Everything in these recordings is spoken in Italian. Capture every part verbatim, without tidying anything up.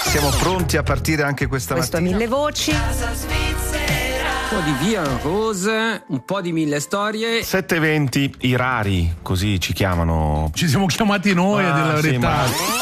Siamo pronti a partire anche questa Questo mattina. Mille Voci. Un po' di Via Rose, un po' di Mille Storie. sette eventi, i rari, così ci chiamano. Ci siamo chiamati noi, Ah, a dire la sì, verità. ma-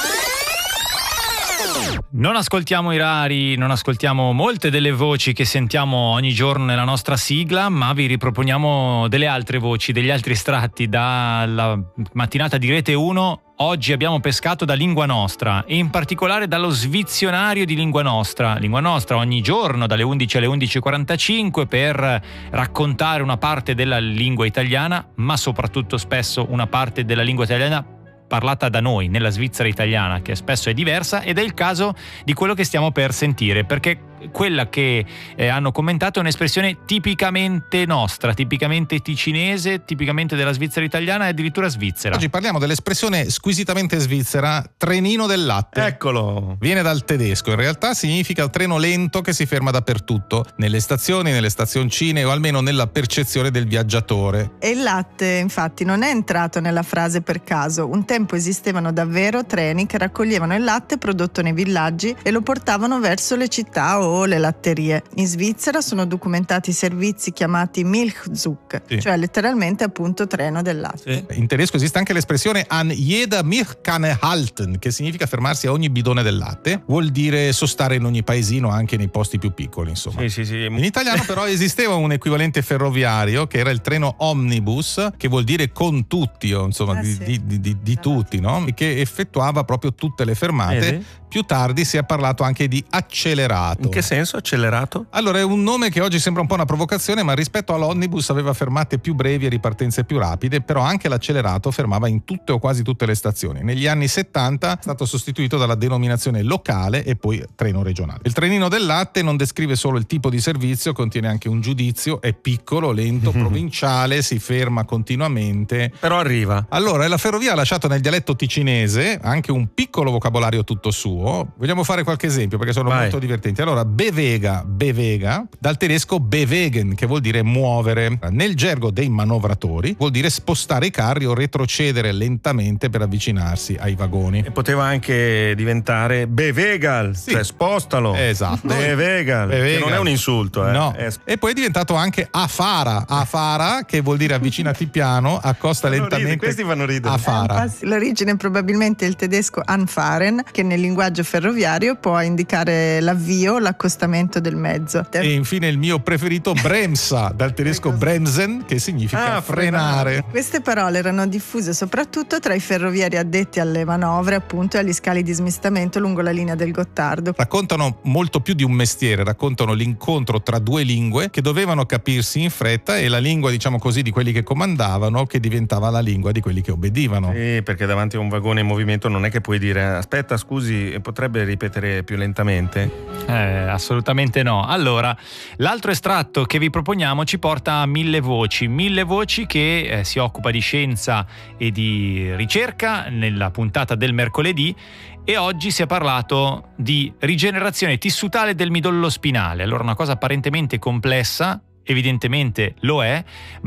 Non ascoltiamo i rari, non ascoltiamo molte delle voci che sentiamo ogni giorno nella nostra sigla, ma vi riproponiamo delle altre voci, degli altri estratti dalla mattinata di Rete uno. Oggi abbiamo pescato da Lingua Nostra e in particolare dallo svizionario di Lingua Nostra. Lingua Nostra ogni giorno dalle undici alle undici e quarantacinque per raccontare una parte della lingua italiana, ma soprattutto spesso una parte della lingua italiana parlata da noi, nella Svizzera italiana, che spesso è diversa, ed è il caso di quello che stiamo per sentire, perché quella che eh, hanno commentato è un'espressione tipicamente nostra, tipicamente ticinese, tipicamente della Svizzera italiana e addirittura svizzera. Oggi parliamo dell'espressione squisitamente svizzera trenino del latte. Eccolo. Viene dal tedesco, in realtà significa il treno lento che si ferma dappertutto, nelle stazioni, nelle stazioncine o almeno nella percezione del viaggiatore. E il latte, infatti, non è entrato nella frase per caso. Un tempo esistevano davvero treni che raccoglievano il latte prodotto nei villaggi e lo portavano verso le città o le latterie. In Svizzera sono documentati servizi chiamati Milchzug, Sì. cioè letteralmente appunto treno del latte. In tedesco esiste anche l'espressione an jeder Milchkanne halten, che significa fermarsi a ogni bidone del latte. Vuol dire sostare in ogni paesino, anche nei posti più piccoli, insomma. Sì, sì, sì. In italiano però esisteva un equivalente ferroviario che era il treno omnibus, che vuol dire con tutti, o insomma Ah, di, sì. di, di, di, di tutti, no? E che effettuava proprio tutte le fermate. Vedi? Più tardi si è parlato anche di accelerato. In che senso accelerato? Allora, è un nome che oggi sembra un po' una provocazione, ma rispetto all'omnibus aveva fermate più brevi e ripartenze più rapide, però anche l'accelerato fermava in tutte o quasi tutte le stazioni. Negli anni settanta è stato sostituito dalla denominazione locale e poi treno regionale. Il trenino del latte non descrive solo il tipo di servizio, contiene anche un giudizio, è piccolo, lento, provinciale, si ferma continuamente. Però arriva. Allora, la ferrovia ha lasciato nel dialetto ticinese anche un piccolo vocabolario tutto suo. Vogliamo fare qualche esempio perché sono Vai. molto divertenti. Allora, bewega, bewega, dal tedesco bewegen, che vuol dire muovere. Nel gergo dei manovratori vuol dire spostare i carri o retrocedere lentamente per avvicinarsi ai vagoni. E poteva anche diventare bevegal, Sì. cioè spostalo. Esatto. Bevegal, Bevegal. che non è un insulto, eh. No. È- E poi è diventato anche afara, afara, che vuol dire avvicinati piano, accosta Fanno lentamente. ridere, questi fanno ridere. Afara. Ah, sì, l'origine è probabilmente il tedesco anfahren, che nel linguaggio ferroviario può indicare l'avvio, l'accostamento del mezzo. E infine il mio preferito bremsa, dal tedesco bremsen, che significa Ah, frenare. Queste parole erano diffuse soprattutto tra i ferrovieri addetti alle manovre, appunto, e agli scali di smistamento lungo la linea del Gottardo. Raccontano molto più di un mestiere, raccontano l'incontro tra due lingue che dovevano capirsi in fretta e la lingua, diciamo così, di quelli che comandavano che diventava la lingua di quelli che obbedivano. Sì, perché davanti a un vagone in movimento non è che puoi dire aspetta, scusi, potrebbe ripetere più lentamente? Eh, assolutamente no. Allora, l'altro estratto che vi proponiamo ci porta a Mille Voci. Mille Voci che eh, si occupa di scienza e di ricerca nella puntata del mercoledì, e oggi si è parlato di rigenerazione tissutale del midollo spinale. Allora, una cosa apparentemente complessa, evidentemente lo è,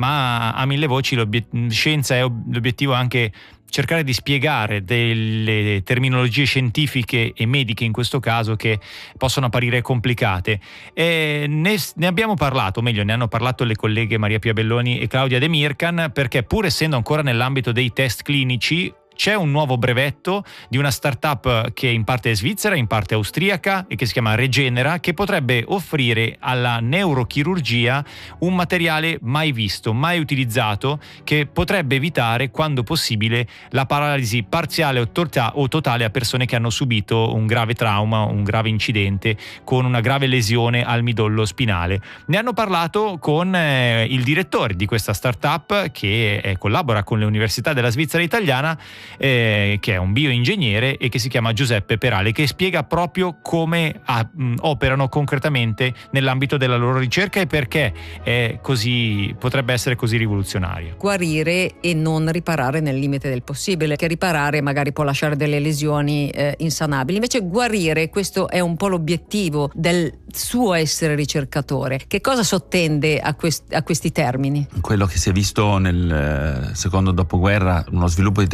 ma a Mille Voci l'obiet- scienza è ob- l'obiettivo anche cercare di spiegare delle terminologie scientifiche e mediche, in questo caso, che possono apparire complicate. E ne, ne abbiamo parlato, o meglio ne hanno parlato le colleghe Maria Pia Belloni e Claudia De Mircan, perché pur essendo ancora nell'ambito dei test clinici c'è un nuovo brevetto di una startup che in parte è svizzera, in parte austriaca e che si chiama Regenera, che potrebbe offrire alla neurochirurgia un materiale mai visto, mai utilizzato, che potrebbe evitare, quando possibile, la paralisi parziale o, tota- o totale a persone che hanno subito un grave trauma, un grave incidente con una grave lesione al midollo spinale. Ne hanno parlato con eh, il direttore di questa startup che eh, collabora con le università della Svizzera italiana, Eh, che è un bioingegnere e che si chiama Giuseppe Perale, che spiega proprio come ah, mh, operano concretamente nell'ambito della loro ricerca e perché è così, potrebbe essere così rivoluzionario. Guarire e non riparare nel limite del possibile, che riparare magari può lasciare delle lesioni eh, insanabili. Invece guarire, questo è un po' l'obiettivo del suo essere ricercatore. Che cosa sottende a, quest- a questi termini? Quello che si è visto nel eh, secondo dopoguerra, uno sviluppo di tecnologie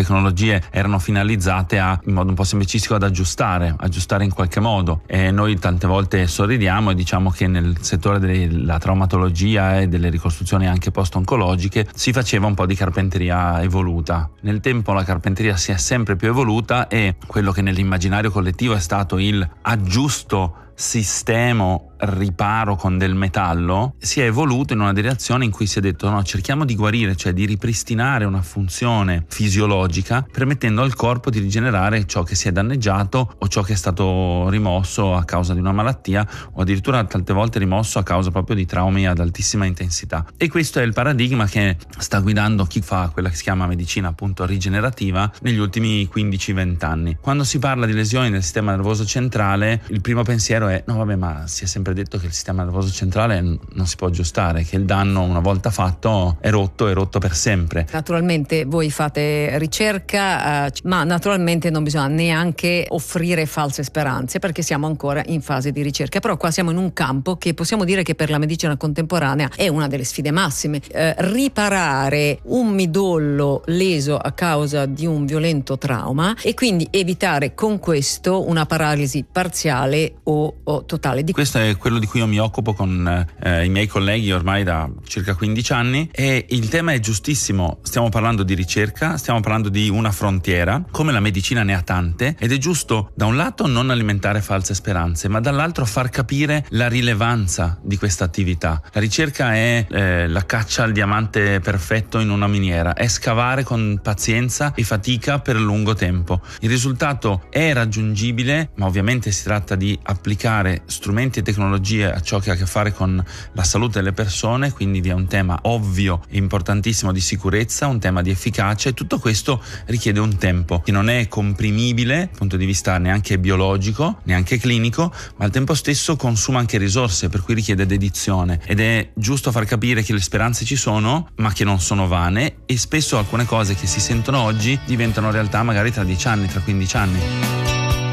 tecnologie erano finalizzate a, in modo un po' semplicistico, ad aggiustare, aggiustare in qualche modo, e noi tante volte sorridiamo e diciamo che nel settore della traumatologia e delle ricostruzioni anche post-oncologiche si faceva un po' di carpenteria evoluta. Nel tempo la carpenteria si è sempre più evoluta e quello che nell'immaginario collettivo è stato il aggiusto, sistemo, riparo con del metallo si è evoluto in una direzione in cui si è detto no, cerchiamo di guarire, cioè di ripristinare una funzione fisiologica, permettendo al corpo di rigenerare ciò che si è danneggiato o ciò che è stato rimosso a causa di una malattia, o addirittura tante volte rimosso a causa proprio di traumi ad altissima intensità. E questo è il paradigma che sta guidando chi fa quella che si chiama medicina appunto rigenerativa negli ultimi quindici venti anni. Quando si parla di lesioni del sistema nervoso centrale, il primo pensiero è no vabbè, ma si è sempre detto che il sistema nervoso centrale non si può aggiustare, che il danno una volta fatto è rotto, è rotto per sempre. Naturalmente voi fate ricerca, eh, ma naturalmente non bisogna neanche offrire false speranze, perché siamo ancora in fase di ricerca. Però qua siamo in un campo che possiamo dire che per la medicina contemporanea è una delle sfide massime. Eh, riparare un midollo leso a causa di un violento trauma e quindi evitare con questo una paralisi parziale o, o totale. Di questo è quello di cui io mi occupo con eh, i miei colleghi ormai da circa quindici anni, e il tema è giustissimo. Stiamo parlando di ricerca, stiamo parlando di una frontiera, come la medicina ne ha tante, ed è giusto da un lato non alimentare false speranze, ma dall'altro far capire la rilevanza di questa attività. La ricerca è eh, la caccia al diamante perfetto in una miniera, è scavare con pazienza e fatica per lungo tempo. Il risultato è raggiungibile, ma ovviamente si tratta di applicare strumenti e tecnologie a ciò che ha a che fare con la salute delle persone, quindi vi è un tema ovvio e importantissimo di sicurezza, un tema di efficacia, e tutto questo richiede un tempo che non è comprimibile dal punto di vista neanche biologico, neanche clinico, ma al tempo stesso consuma anche risorse, per cui richiede dedizione, ed è giusto far capire che le speranze ci sono, ma che non sono vane, e spesso alcune cose che si sentono oggi diventano realtà magari tra dieci anni, tra quindici anni.